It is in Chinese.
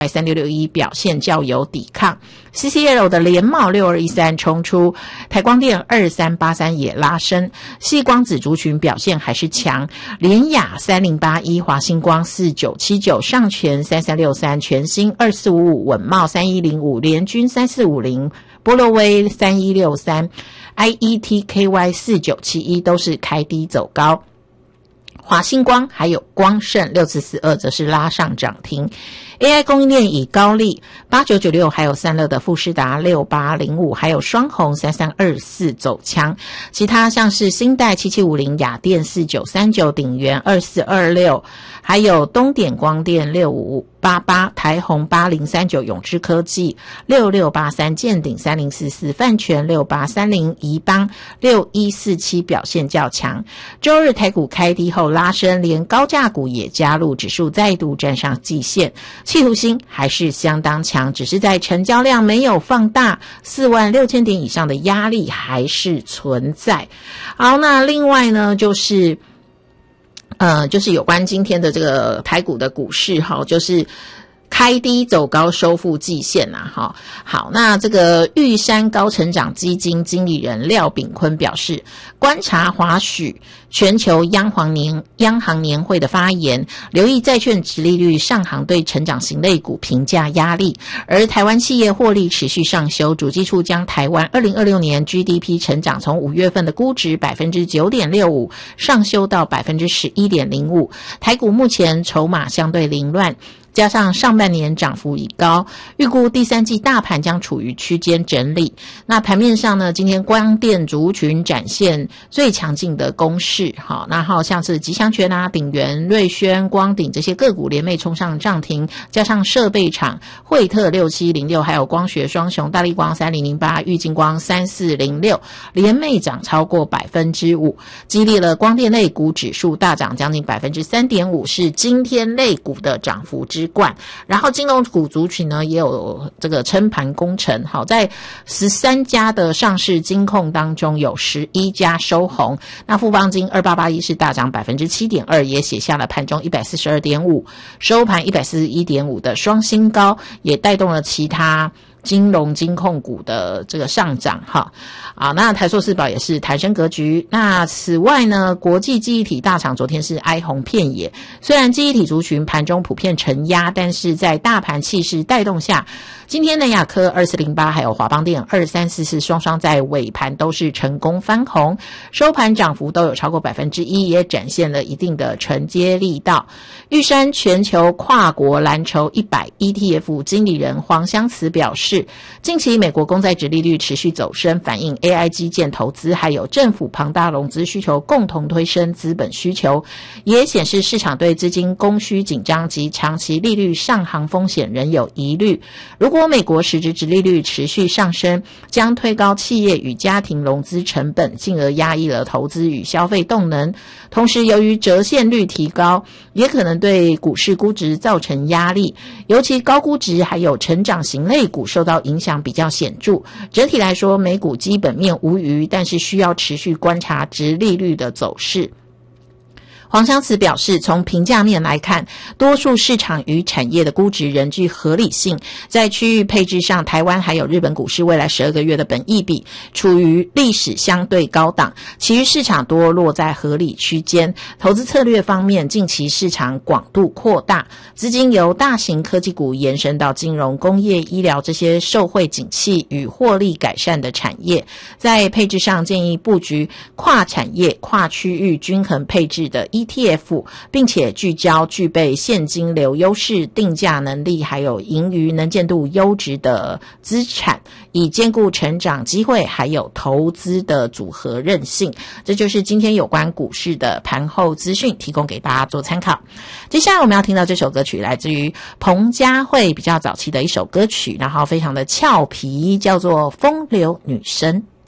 3661表现较有抵抗。CCL 的联茂6213冲出，台光电2383也拉升，矽光子族群表现还是强，联亚3081、华星光4979、上全3363、全新2455、稳懋3105、联军3450、波罗威3163、IETKY 4971都是开低走高。华星光还有光盛6442则是拉上涨停。AI 供应链以高力8996还有散热的富士达6805还有双虹3324走强，其他像是新代7750、亚电4939、鼎元2426还有东点光电6588、台虹8039、永志科技6683、建鼎3044、泛全6830、宜邦6147表现较强。周日台股开低后拉升，连高价股也加入，指数再度站上季线，企图心还是相当强，只是在成交量没有放大，46000点以上的压力还是存在。好，那另外呢就是有关今天的这个台股的股市就是开低走高收复季线好，那这个玉山高成长基金经理人廖炳坤表示，观察华许全球央行年会的发言，留意债券殖利率上行对成长型类股评价压力，而台湾企业获利持续上修，主计处将台湾2026年 GDP 成长从5月份的估值 9.65% 上修到 11.05%。 台股目前筹码相对凌乱，加上上半年涨幅已高，预估第三季大盘将处于区间整理。那盘面上呢，今天光电族群展现最强劲的攻势，那像是吉祥全鼎元、瑞轩、光鼎这些个股连袂冲上涨停，加上设备厂惠特6706还有光学双雄大立光3008、玉晶光3406连袂涨超过 5%， 激励了光电类股指数大涨将近 3.5%， 是今天类股的涨幅之冠。然后金融股族群呢也有这个撑盘攻城，在13家的上市金控当中有11家收红，那富邦金2881是大涨 7.2%， 也写下了盘中 142.5 收盘 141.5 的双新高，也带动了其他金融金控股的这个上涨那台塑四宝也是抬升格局。那此外呢，国际记忆体大厂昨天是哀鸿遍野，虽然记忆体族群盘中普遍承压，但是在大盘气势带动下，今天南亚科2408还有华邦电2344双双在尾盘都是成功翻红，收盘涨幅都有超过 1%， 也展现了一定的承接力道。玉山全球跨国蓝筹100 ETF 经理人黄湘慈表示，近期美国公债殖利率持续走升，反映 AI 基建投资还有政府庞大融资需求共同推升资本需求，也显示市场对资金供需紧张及长期利率上行风险仍有疑虑。如果美国实质殖利率持续上升，将推高企业与家庭融资成本，进而压抑了投资与消费动能。同时由于折现率提高，也可能对股市估值造成压力，尤其高估值还有成长型类股受到影响比较显著。整体来说，美股基本面无虞，但是需要持续观察殖利率的走势。黄湘慈表示，从评价面来看，多数市场与产业的估值仍具合理性，在区域配置上，台湾还有日本股市未来12个月的本益比处于历史相对高档，其余市场多落在合理区间。投资策略方面，近期市场广度扩大，资金由大型科技股延伸到金融、工业、医疗这些受惠景气与获利改善的产业。在配置上，建议布局跨产业、跨区域均衡配置的ETF， 并且聚焦具备现金流优势、定价能力还有盈余能见度优质的资产，以兼顾成长机会还有投资的组合韧性。这就是今天有关股市的盘后资讯，提供给大家做参考。接下来我们要听到这首歌曲，来自于彭佳慧比较早期的一首歌曲，然后非常的俏皮，叫做《风流女生》。